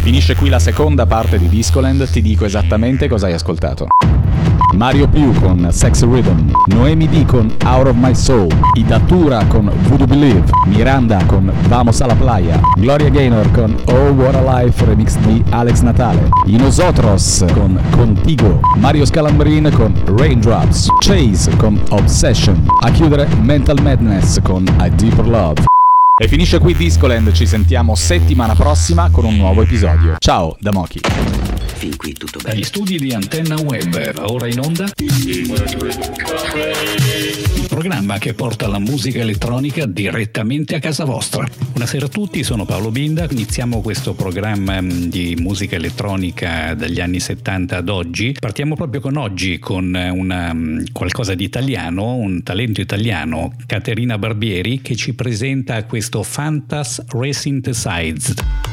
Finisce qui la seconda parte di Discoland, ti dico esattamente cosa hai ascoltato. Mario Più con Sex Rhythm, Noemi D con Out of My Soul, Idatura con Voodoo Believe, Miranda con Vamos a la Playa, Gloria Gaynor con Oh What a Life remix di Alex Natale, Inosotros con Contigo, Mario Scalambrin con Raindrops, Chase con Obsession, a chiudere Mental Madness con A Deeper Love. E finisce qui Discoland, ci sentiamo settimana prossima con un nuovo episodio. Ciao da Mochi. Fin qui tutto bene. Dagli studi di Antenna Web, va ora in onda il programma che porta la musica elettronica direttamente a casa vostra. Buonasera a tutti, sono Paolo Binda. Iniziamo questo programma di musica elettronica dagli anni 70 ad oggi. Partiamo proprio con oggi, con qualcosa di italiano, un talento italiano, Caterina Barbieri, che ci presenta questo Fantas Resynthesized.